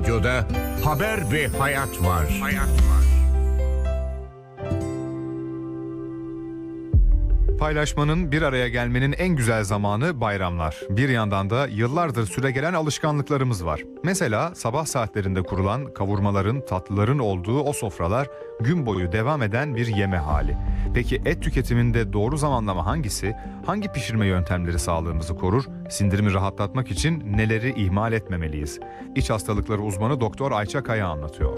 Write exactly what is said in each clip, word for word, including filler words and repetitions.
Radyo'da Haber ve Hayat var. Hayat var. Paylaşmanın, bir araya gelmenin en güzel zamanı bayramlar. Bir yandan da yıllardır süregelen alışkanlıklarımız var. Mesela sabah saatlerinde kurulan kavurmaların, tatlıların olduğu o sofralar gün boyu devam eden bir yeme hali. Peki et tüketiminde doğru zamanlama hangisi? Hangi pişirme yöntemleri sağlığımızı korur? Sindirimi rahatlatmak için neleri ihmal etmemeliyiz? İç hastalıkları uzmanı Doktor Ayça Kaya anlatıyor.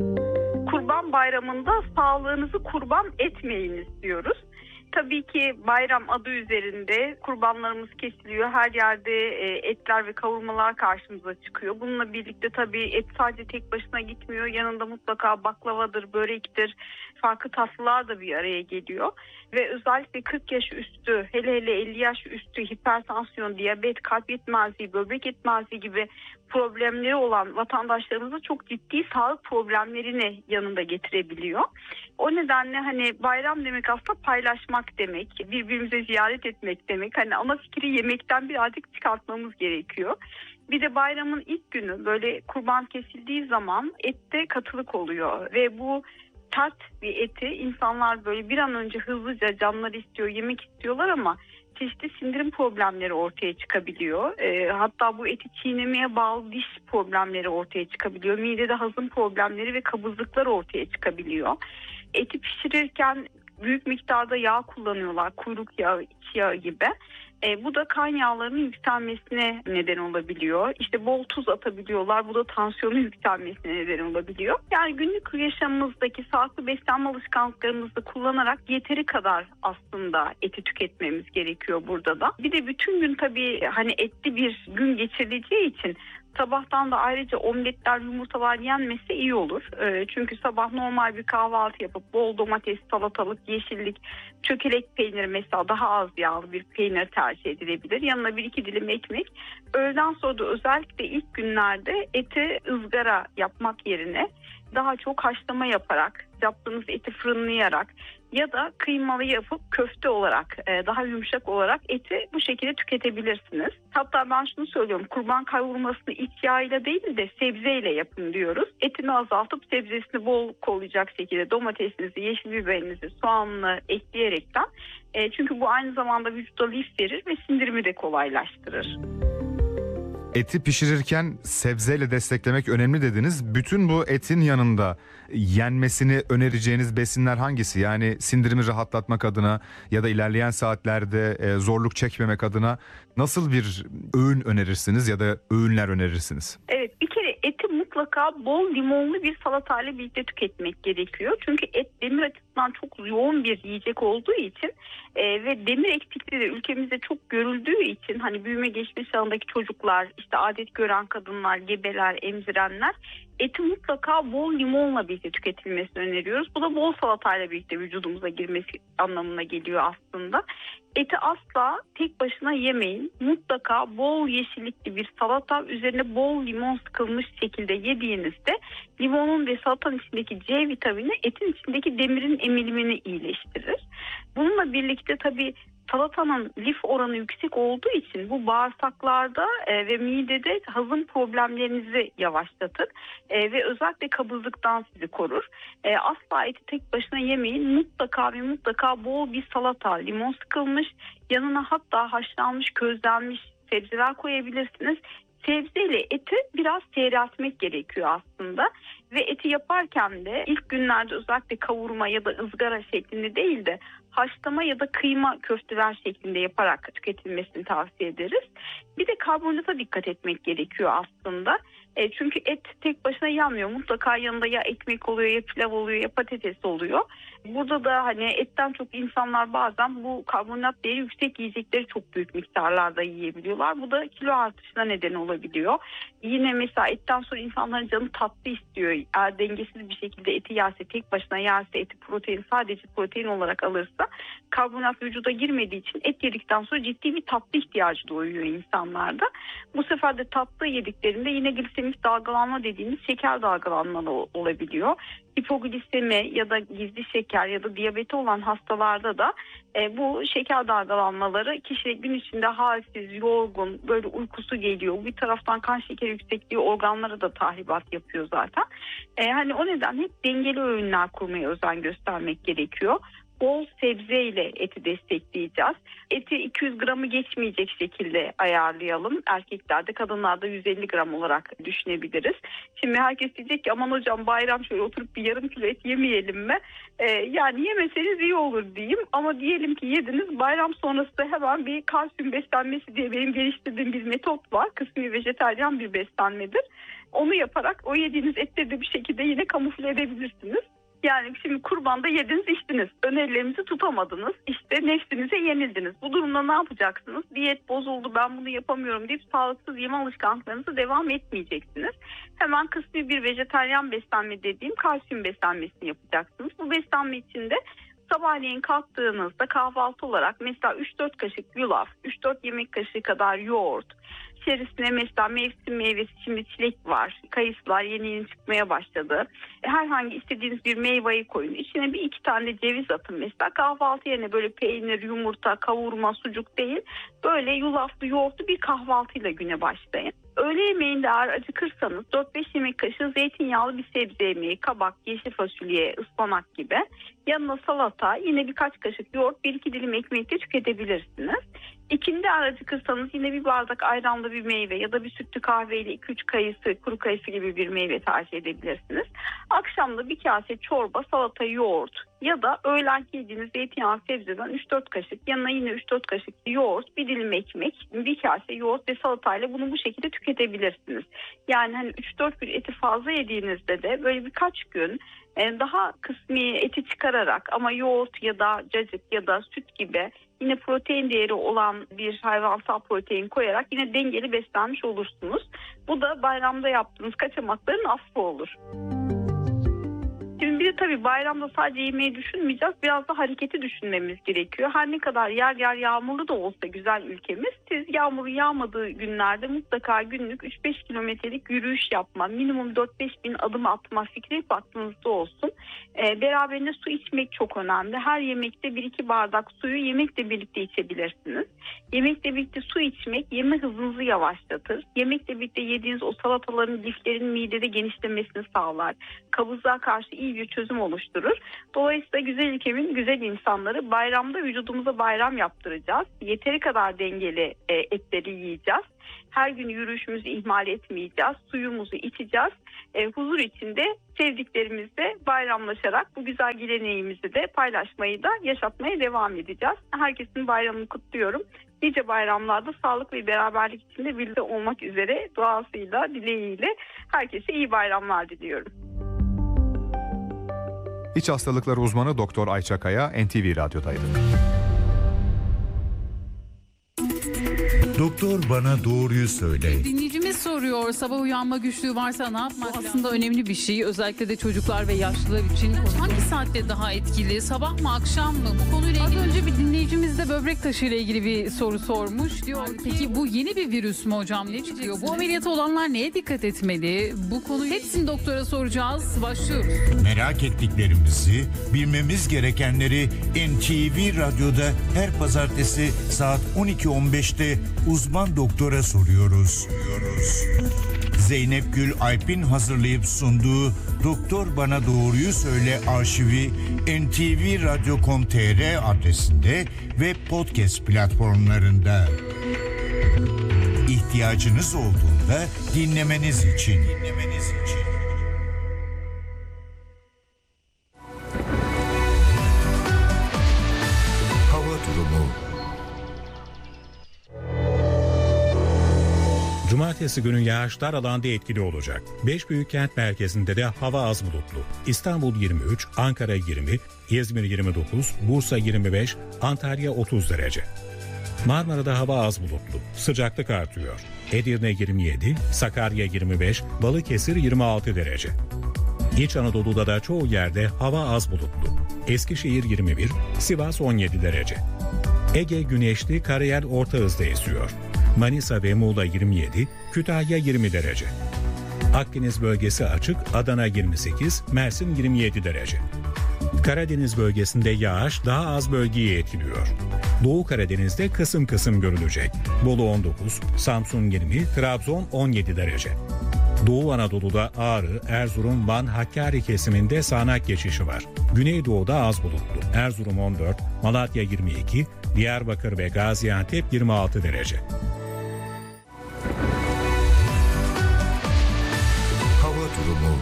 Kurban Bayramı'nda sağlığınızı kurban etmeyiniz diyoruz. Tabii ki bayram adı üzerinde kurbanlarımız kesiliyor. Her yerde etler ve kavurmalar karşımıza çıkıyor. Bununla birlikte tabii et sadece tek başına gitmiyor. Yanında mutlaka baklavadır, börektir, farklı tatlılar da bir araya geliyor. Ve özellikle kırk yaş üstü, hele hele elli yaş üstü hipertansiyon, diyabet, kalp yetmezliği, böbrek yetmezliği gibi problemleri olan vatandaşlarımıza çok ciddi sağlık problemlerini yanında getirebiliyor. O nedenle hani bayram demek aslında paylaşmak demek, birbirimize ziyaret etmek demek. Hani ana fikri yemekten birazcık çıkartmamız gerekiyor. Bir de bayramın ilk günü böyle kurban kesildiği zaman ette katılık oluyor ve bu sert bir eti insanlar böyle bir an önce hızlıca canları istiyor, yemek istiyorlar ama çeşitli sindirim problemleri ortaya çıkabiliyor. E, hatta bu eti çiğnemeye bağlı diş problemleri ortaya çıkabiliyor. Midede hazım problemleri ve kabızlıklar ortaya çıkabiliyor. Eti pişirirken büyük miktarda yağ kullanıyorlar. Kuyruk yağı, iç yağı gibi. E, bu da kan yağlarının yükselmesine neden olabiliyor. İşte bol tuz atabiliyorlar. Bu da tansiyonun yükselmesine neden olabiliyor. Yani günlük yaşamımızdaki sağlıklı beslenme alışkanlıklarımızı kullanarak yeteri kadar aslında eti tüketmemiz gerekiyor burada da. Bir de bütün gün tabii hani etli bir gün geçirileceği için sabahtan da ayrıca omletler, yumurtalar yenmesi iyi olur. E, çünkü sabah normal bir kahvaltı yapıp bol domates, salatalık, yeşillik, çökelek peyniri mesela daha az yağlı bir peynir tercih edilebilir. Yanına bir iki dilim ekmek. Öğleden sonra da özellikle ilk günlerde eti ızgara yapmak yerine daha çok haşlama yaparak, yaptığınız eti fırınlayarak ya da kıymalı yapıp köfte olarak, daha yumuşak olarak eti bu şekilde tüketebilirsiniz. Hatta ben şunu söylüyorum, kurban kavurmasını iç yağıyla değil de sebzeyle yapın diyoruz. Etini azaltıp sebzesini bol koyacak şekilde domatesinizi, yeşil biberinizi, soğanını ekleyerekten. Çünkü bu aynı zamanda vücuda lif verir ve sindirimi de kolaylaştırır. Eti pişirirken sebzeyle desteklemek önemli dediniz. Bütün bu etin yanında yenmesini önereceğiniz besinler hangisi? Yani sindirimi rahatlatmak adına ya da ilerleyen saatlerde zorluk çekmemek adına nasıl bir öğün önerirsiniz ya da öğünler önerirsiniz? Evet, bir kere eti mutlaka bol limonlu bir salatayla birlikte tüketmek gerekiyor. Çünkü et demir açısından çok yoğun bir yiyecek olduğu için e, ve demir eksikliği de ülkemizde çok görüldüğü için hani büyüme geçme çağındaki çocuklar, işte adet gören kadınlar, gebeler, emzirenler eti mutlaka bol limonla birlikte tüketilmesini öneriyoruz. Bu da bol salatayla birlikte vücudumuza girmesi anlamına geliyor aslında. Eti asla tek başına yemeyin. Mutlaka bol yeşillikli bir salata üzerine bol limon sıkılmış şekilde yediğinizde limonun ve salatanın içindeki C vitamini etin içindeki demirin emilimini iyileştirir. Bununla birlikte tabii salatanın lif oranı yüksek olduğu için bu bağırsaklarda e, ve midede hazım problemlerinizi yavaşlatır e, ve özellikle kabızlıktan sizi korur. E, asla eti tek başına yemeyin. Mutlaka ve mutlaka bol bir salata, limon sıkılmış, yanına hatta haşlanmış, közlenmiş sebzeler koyabilirsiniz. Sebzeyle eti biraz seyreltmek gerekiyor aslında ve eti yaparken de ilk günlerde özellikle kavurma ya da ızgara şeklinde değil de haşlama ya da kıyma köfteler şeklinde yaparak tüketilmesini tavsiye ederiz. Bir de karbonhidrata dikkat etmek gerekiyor aslında. E, çünkü et tek başına yanmıyor. Mutlaka yanında ya ekmek oluyor, ya pilav oluyor, ya patates oluyor. Burada da hani etten çok insanlar bazen bu karbonhidrat değeri yüksek yiyecekleri çok büyük miktarlarda yiyebiliyorlar. Bu da kilo artışına neden olabiliyor. Yine mesela etten sonra insanların canı tatlı istiyor. Eğer dengesiz bir şekilde eti yerse, tek başına yerse, eti protein sadece protein olarak alırsa karbonhidrat vücuda girmediği için et yedikten sonra ciddi bir tatlı ihtiyacı doğuyor insanlarda. Bu sefer de tatlı yediklerinde yine glisemik glisemik dalgalanma dediğimiz şeker dalgalanmaları olabiliyor. Hipoglisemi ya da gizli şeker ya da diyabeti olan hastalarda da e, bu şeker dalgalanmaları kişi gün içinde halsiz, yorgun, böyle uykusu geliyor. Bir taraftan kan şekeri yüksekliği organlara da tahribat yapıyor zaten. E, hani o nedenle hep dengeli öğünler kurmaya özen göstermek gerekiyor. Bol sebzeyle eti destekleyeceğiz. Eti iki yüz gramı geçmeyecek şekilde ayarlayalım. Erkeklerde, kadınlarda yüz elli gram olarak düşünebiliriz. Şimdi herkes diyecek ki aman hocam bayram şöyle oturup bir yarım kilo et yemeyelim mi? Ee, yani yemeseniz iyi olur diyeyim. Ama diyelim ki yediniz, bayram sonrası da hemen bir kalsiyum beslenmesi diye benim geliştirdiğim bir metot var. Kısmi vejetaryen bir beslenmedir. Onu yaparak o yediğiniz etleri de bir şekilde yine kamufle edebilirsiniz. Yani şimdi kurbanda yediniz içtiniz. Önerilerimizi tutamadınız. İşte nefsinize yenildiniz. Bu durumda ne yapacaksınız? Diyet bozuldu, ben bunu yapamıyorum deyip sağlıksız yeme alışkanlıklarınızı devam etmeyeceksiniz. Hemen kısmi bir vejetaryen beslenme dediğim kalsiyum beslenmesini yapacaksınız. Bu beslenme içinde sabahleyin kalktığınızda kahvaltı olarak mesela üç dört kaşık yulaf, üç dört yemek kaşığı kadar yoğurt, içerisine mesela mevsim meyvesi, şimdi çilek var, kayısılar yeni yeni çıkmaya başladı. Herhangi istediğiniz bir meyveyi koyun. İçine bir iki tane ceviz atın mesela. Kahvaltı yerine böyle peynir, yumurta, kavurma, sucuk değil, böyle yulaflı, yoğurtlu bir kahvaltıyla güne başlayın. Öğle yemeğinde eğer acıkırsanız dört beş yemek kaşığı zeytinyağlı bir sebze yemeği, kabak, yeşil fasulye, ıspanak gibi. Yanına salata, yine birkaç kaşık yoğurt, bir iki dilim ekmekle tüketebilirsiniz. İkindi eğer acıkırsanız yine bir bardak ayranlı bir meyve ya da bir sütlü kahveyle iki üç kayısı, kuru kayısı gibi bir meyve tercih edebilirsiniz. Akşamda bir kase çorba, salata, yoğurt ya da öğlenki yediğiniz zeytinyağlı sebzeden üç dört kaşık, yanına yine üç dört kaşık yoğurt, bir dilim ekmek, bir kase yoğurt ve salatayla bunu bu şekilde tüketebilirsiniz. Yani hani üç dört gün eti fazla yediğinizde de böyle birkaç gün daha kısmi eti çıkararak ama yoğurt ya da cacık ya da süt gibi yine protein değeri olan bir hayvansal protein koyarak yine dengeli beslenmiş olursunuz. Bu da bayramda yaptığınız kaçamakların affı olur. Şimdi bir de tabii bayramda sadece yemeği düşünmeyeceğiz. Biraz da hareketi düşünmemiz gerekiyor. Her ne kadar yer yer yağmurlu da olsa güzel ülkemiz, siz yağmur yağmadığı günlerde mutlaka günlük üç beş kilometrelik yürüyüş yapma, minimum dört beş bin adım atma fikri hep aklınızda olsun. Ee, beraberinde su içmek çok önemli. Her yemekte bir iki bardak suyu yemekle birlikte içebilirsiniz. Yemekle birlikte su içmek yeme hızınızı yavaşlatır. Yemekle birlikte yediğiniz o salataların, liflerin midede genişlemesini sağlar. Kabızlığa karşı iyi bir çözüm oluşturur. Dolayısıyla güzel ülkemin güzel insanları, bayramda vücudumuza bayram yaptıracağız. Yeteri kadar dengeli e, etleri yiyeceğiz. Her gün yürüyüşümüzü ihmal etmeyeceğiz. Suyumuzu içeceğiz. E, huzur içinde sevdiklerimizle bayramlaşarak bu güzel geleneğimizi de paylaşmayı da yaşatmaya devam edeceğiz. Herkesin bayramını kutluyorum. Nice bayramlarda sağlık ve beraberlik içinde birlikte olmak üzere duasıyla, dileğiyle herkese iyi bayramlar diliyorum. İç hastalıkları uzmanı Doktor Ayça Kaya N T V Radyo'daydı. Doktor bana doğruyu söyle. Dinleyicimiz soruyor, sabah uyanma güçlüğü varsa ne yapmak? Aslında önemli bir şey. Özellikle de çocuklar ve yaşlılar için. Hangi saatte daha etkili? Sabah mı, akşam mı? Bu konuyla ilgili az önce bir dinleyicimiz de böbrek taşı ile ilgili bir soru sormuş. Diyor peki bu yeni bir virüs mü hocam? Ne çıkıyor? Bu ameliyatı olanlar neye dikkat etmeli? Bu konuyu hepsini doktora soracağız. Başlıyoruz. Merak ettiklerimizi, bilmemiz gerekenleri N T V Radyo'da her pazartesi saat on iki on beşte uzman doktora soruyoruz. Zeynep Gül Alp'in hazırlayıp sunduğu Doktor Bana Doğruyu Söyle arşivi en te ve radyo nokta com nokta tr adresinde ve podcast platformlarında. İhtiyacınız olduğunda dinlemeniz için. Dinlemeniz için. Hava durumu. Cumartesi günü yağışlar alanda etkili olacak. beş büyük kent merkezinde de hava az bulutlu. İstanbul yirmi üç, Ankara yirmi, İzmir yirmi dokuz, Bursa yirmi beş, Antalya otuz derece. Marmara'da hava az bulutlu. Sıcaklık artıyor. Edirne yirmi yedi, Sakarya yirmi beş, Balıkesir yirmi altı derece. İç Anadolu'da da çoğu yerde hava az bulutlu. Eskişehir yirmi bir, Sivas on yedi derece. Ege güneşli, karayel orta hızda esiyor. Manisa ve Muğla yirmi yedi, Kütahya yirmi derece. Akdeniz bölgesi açık, Adana yirmi sekiz, Mersin yirmi yedi derece. Karadeniz bölgesinde yağış daha az bölgeyi etkiliyor. Doğu Karadeniz'de kısım kısım görülecek. Bolu on dokuz, Samsun yirmi, Trabzon on yedi derece. Doğu Anadolu'da Ağrı, Erzurum, Van, Hakkari kesiminde sağanak geçişi var. Güneydoğu'da az bulutlu. Erzurum on dört, Malatya yirmi iki, Diyarbakır ve Gaziantep yirmi altı derece. Hava durumu.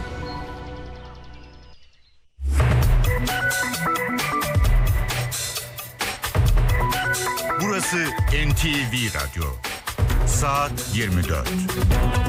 Burası N T V Radyo. Saat yirmi dört.